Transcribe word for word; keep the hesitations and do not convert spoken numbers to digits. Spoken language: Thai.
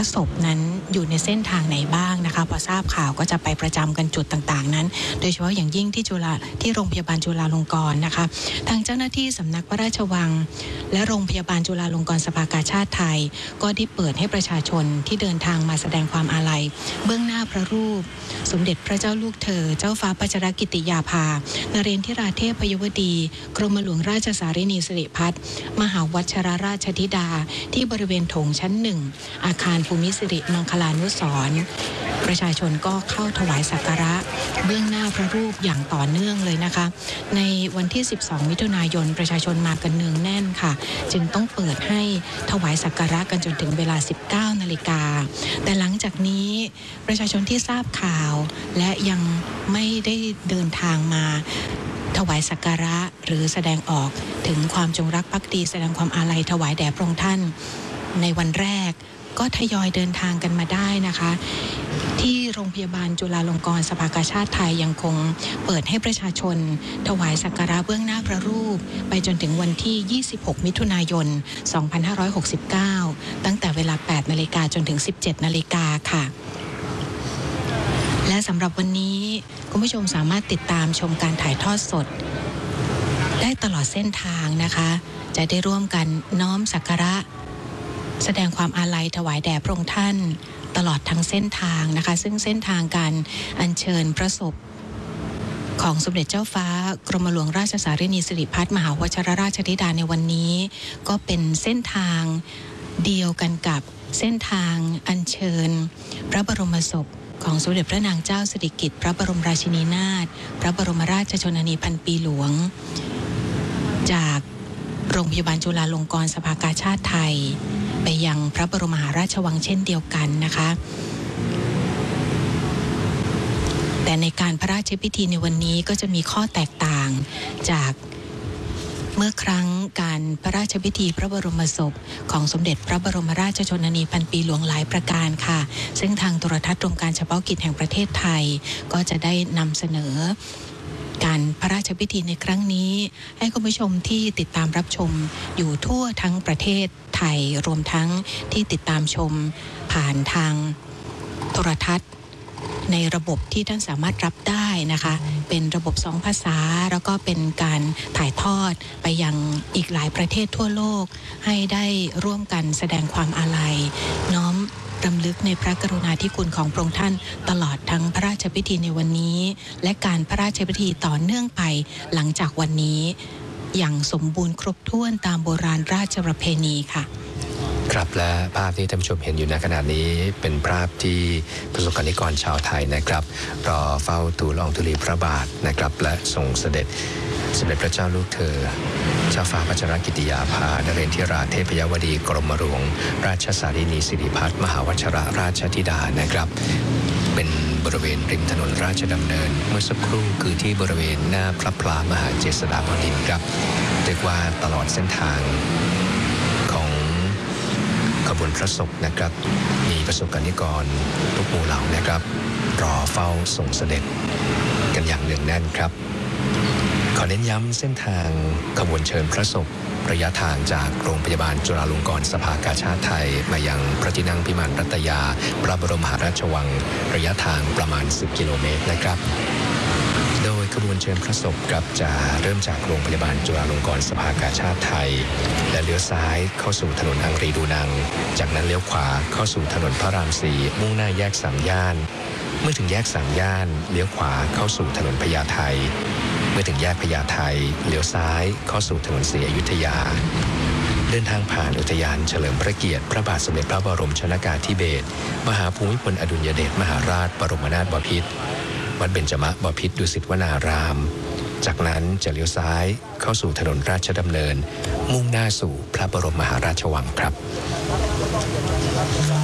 ระศพนั้นอยู่ในเส้นทางไหนบ้างนะคะพอทราบข่าวก็จะไปประจำกันจุดต่างๆนั้นโดยเฉพาะอย่างยิ่งที่จุฬาที่โรงพยาบาลจุฬาลงกรณ์นะคะทางเจ้าหน้าที่สำนักพระราชวังและโรงพยาบาลจุฬาลงกรณ์สภากาชาติไทยก็ได้เปิดให้ประชาชนที่เดินทางมาแสดงความอาลัยเบื้องหน้าพระรูปสมเด็จพระเจ้าลูกเธอเจ้าฟ้าพัชรกิติยาภานเรนทิราเทพยวดีกรมหลวงราชสารินีสิริพัฒน์มหาวัชรราชธิดาที่บริเวณโถงชั้นหนึ่งอาคารภูมิสิริมังคลานุสรณ์ประชาชนก็เข้าถวายสักการะเบื้องหน้าพระรูปอย่างต่อเนื่องเลยนะคะในวันที่สิบสองมิถุนายนประชาชนมากันเนืองแน่นค่ะจึงต้องเปิดให้ถวายสักการะกันจนถึงเวลา สิบเก้านาฬิกาแต่หลังจากนี้ประชาชนที่ทราบข่าวและยังไม่ได้เดินทางมาถวายสักการะหรือแสดงออกถึงความจงรักภักดีแสดงความอาลัยถวายแด่พระองค์ท่านในวันแรกก็ทยอยเดินทางกันมาได้นะคะที่โรงพยาบาลจุฬาลงกรณ์สภากาชาติไทยยังคงเปิดให้ประชาชนถวายสักการะเบื้องหน้าพระรูปไปจนถึงวันที่ยี่สิบหกมิถุนายนสองพันห้าร้อยหกสิบเก้าตั้งแต่เวลา แปดนาฬิกาจนถึง สิบเจ็ดนาฬิกาค่ะและสำหรับวันนี้คุณผู้ชมสามารถติดตามชมการถ่ายทอดสดได้ตลอดเส้นทางนะคะจะได้ร่วมกันน้อมสักการะแสดงความอาลัยถวายแด่พระองค์ท่านตลอดทั้งเส้นทางนะคะซึ่งเส้นทางการอัญเชิญพระศพของสมเด็จเจ้าฟ้ากรมหลวงราชสารินีสิริพัฒน์มหาวชิรราชธิดาในวันนี้ก็เป็นเส้นทางเดียวกันกับเส้นทางอัญเชิญพระบรมศพของสมเด็จพระนางเจ้าสิริกิติ์พระบรมราชินีนาถพระบรมราชชนนีพันปีหลวงจากโรงพยาบาลจุฬาลงกรณ์สภากาชาติไทยไปยังพระบรมมหาราชวังเช่นเดียวกันนะคะแต่ในการพระราชพิธีในวันนี้ก็จะมีข้อแตกต่างจากเมื่อครั้งการพระราชพิธีพระบรมศพของสมเด็จพระบรมราชชนนีพันปีหลวงหลายประการค่ะซึ่งทางโทรทัศน์รวมการเฉพาะกิจแห่งประเทศไทยก็จะได้นำเสนอการพระราชพิธีในครั้งนี้ให้คุณผู้ชมที่ติดตามรับชมอยู่ทั่วทั้งประเทศไทยรวมทั้งที่ติดตามชมผ่านทางโทรทัศน์ในระบบที่ท่านสามารถรับได้นะคะเป็นระบบสองภาษาแล้วก็เป็นการถ่ายทอดไปยังอีกหลายประเทศทั่วโลกให้ได้ร่วมกันแสดงความอาลัยน้อมรำลึกในพระกรุณาธิคุณของพระองค์ท่านตลอดทั้งพระราชพิธีในวันนี้และการพระราชพิธีต่อเนื่องไปหลังจากวันนี้อย่างสมบูรณ์ครบถ้วนตามโบราณราชประเพณีค่ะครับและภาพที่ท่านผู้ชมเห็นอยู่ในขณะนี้เป็นภาพที่ประสบกนิกรชาวไทยนะครับรอเฝ้าทูลละอองธุลีพระบาทนะครับและทรงเสด็จสมเด็จพระเจ้าลูกเธอเจ้าฟ้าพัชรกิติยาภานเรนทิราเทพยวดีกรมหลวงราชสารินีสิริพัฒน์มหาวชิรราชธิดานะครับเป็นบริเวณริมถนนราชดำเนินเมื่อสักครู่คือที่บริเวณหน้าพระพลามหาเจษฎาบดินทร์ครับเรียกว่าตลอดเส้นทางของขบวนพระศพนะครับมีประสบกนิกรทุกหมู่เหล่านะครับรอเฝ้าส่งเสด็จกันอย่างเนืองแน่นครับขอเน้นย้ำเส้นทางขบวนเชิญพระศพระยะทางจากโรงพยาบาลจุฬาลงกรณ์สภากาชาติไทยมายังพระที่นั่งพิมานรัตยาพระบรมมหาราชวังระยะทางประมาณสิบกิโลเมตรนะครับโดยขบวนเชิญพระศพครับจะเริ่มจากโรงพยาบาลจุฬาลงกรณ์สภากาชาติไทยและเลี้ยวซ้ายเข้าสู่ถนนอังรีดูนังจากนั้นเลี้ยวขวาเข้าสู่ถนนพระรามสี่มุ่งหน้าแยกสามย่านเมื่อถึงแยกสามย่านเลี้ยวขวาเข้าสู่ถนนพญาไทเมื่อถึงแยกพญาไทเลี้ยวซ้ายเข้าสู่ถนนศรีอยุธยาเดินทางผ่านอุทยานเฉลิมพระเกียรติพระบาทสมเด็จพระบรมชนกาธิเบศรมหาภูมิพลอดุลยเดชมหาราชบรมนาถบพิตรวัดเบญจมบพิตรดุสิตวนารามจากนั้นจะเลี้ยวซ้ายเข้าสู่ถนนราชดำเนินมุ่งหน้าสู่พระบรมมหาราชวังครับ